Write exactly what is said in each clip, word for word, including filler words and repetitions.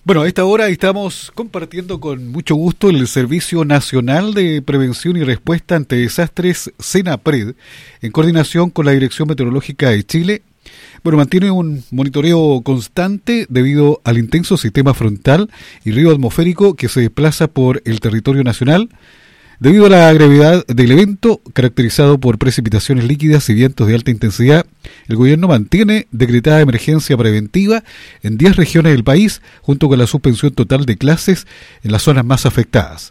Bueno, a esta hora estamos compartiendo con mucho gusto el Servicio Nacional de Prevención y Respuesta ante Desastres, SENAPRED, en coordinación con la Dirección Meteorológica de Chile. Bueno, mantiene un monitoreo constante debido al intenso sistema frontal y río atmosférico que se desplaza por el territorio nacional. Debido a la gravedad del evento, caracterizado por precipitaciones líquidas y vientos de alta intensidad, el gobierno mantiene decretada emergencia preventiva en diez regiones del país, junto con la suspensión total de clases en las zonas más afectadas.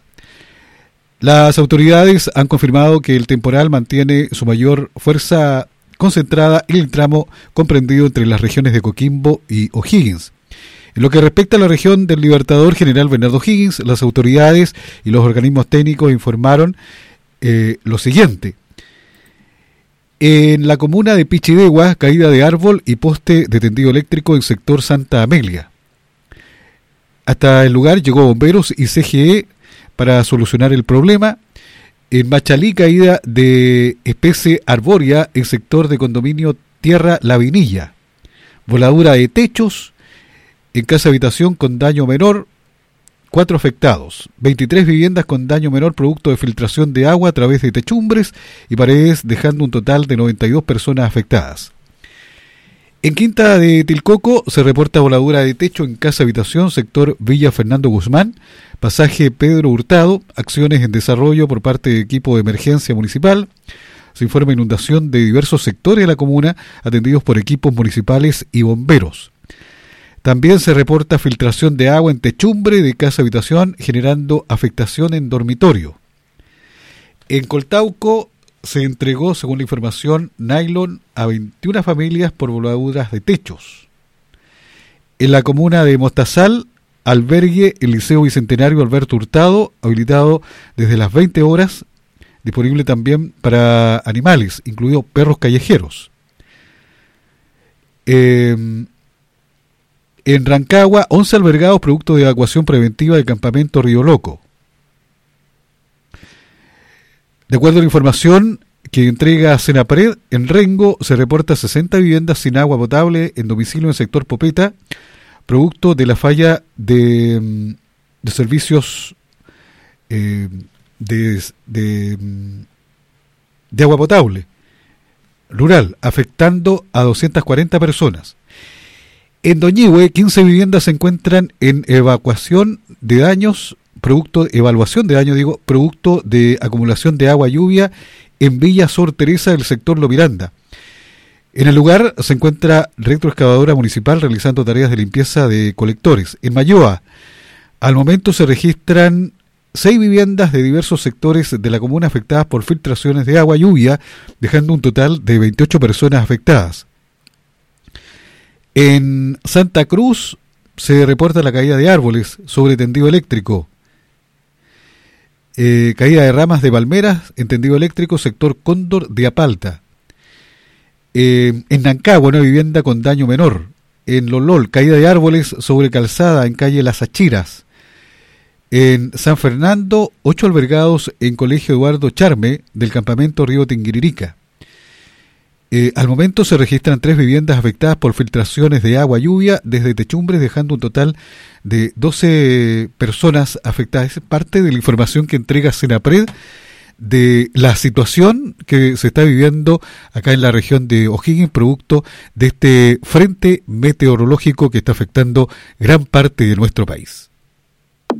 Las autoridades han confirmado que el temporal mantiene su mayor fuerza concentrada en el tramo comprendido entre las regiones de Coquimbo y O'Higgins. En lo que respecta a la región del Libertador General Bernardo O'Higgins, las autoridades y los organismos técnicos informaron eh, lo siguiente. En la comuna de Pichidegua, caída de árbol y poste de tendido eléctrico en sector Santa Amelia. Hasta el lugar llegó bomberos y C G E para solucionar el problema. En Machalí, caída de especie arbórea en sector de condominio Tierra La Vinilla. Voladura de techos. En casa habitación con daño menor, cuatro afectados. veintitrés viviendas con daño menor producto de filtración de agua a través de techumbres y paredes, dejando un total de noventa y dos personas afectadas. En Quinta de Tilcoco se reporta voladura de techo en casa habitación, sector Villa Fernando Guzmán, pasaje Pedro Hurtado, acciones en desarrollo por parte del equipo de emergencia municipal. Se informa inundación de diversos sectores de la comuna, atendidos por equipos municipales y bomberos. También se reporta filtración de agua en techumbre de casa-habitación, generando afectación en dormitorio. En Coltauco se entregó, según la información, nylon a veintiuna familias por voladuras de techos. En la comuna de Mostazal, albergue el Liceo Bicentenario Alberto Hurtado, habilitado desde las veinte horas, disponible también para animales, incluidos perros callejeros. Eh... En Rancagua, once albergados producto de evacuación preventiva del campamento Río Loco. De acuerdo a la información que entrega SENAPRED, en Rengo se reporta sesenta viviendas sin agua potable en domicilio en el sector Popeta, producto de la falla de, de servicios eh, de, de, de agua potable rural, afectando a doscientas cuarenta personas. En Doñihue, quince viviendas se encuentran en evacuación de daños, producto, evaluación de daños, digo, producto de acumulación de agua lluvia en Villa Sor Teresa del sector Lo Miranda. En el lugar se encuentra retroexcavadora municipal realizando tareas de limpieza de colectores. En Mayoa, al momento se registran seis viviendas de diversos sectores de la comuna afectadas por filtraciones de agua lluvia, dejando un total de veintiocho personas afectadas. En Santa Cruz se reporta la caída de árboles sobre tendido eléctrico. Eh, caída de ramas de palmeras en tendido eléctrico, sector Cóndor de Apalta. Eh, en Nancagua, una vivienda con daño menor. En Lolol, caída de árboles sobre calzada en calle Las Achiras. En San Fernando, ocho albergados en Colegio Eduardo Charme del campamento Río Tinguiririca. Eh, al momento se registran tres viviendas afectadas por filtraciones de agua lluvia desde techumbres, dejando un total de doce personas afectadas. Es parte de la información que entrega SENAPRED de la situación que se está viviendo acá en la región de O'Higgins, producto de este frente meteorológico que está afectando gran parte de nuestro país.